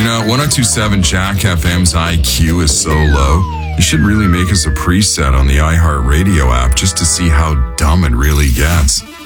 You know, 1027 Jack FM's IQ is so low, you should really make us a preset on the iHeartRadio app just to see how dumb it really gets.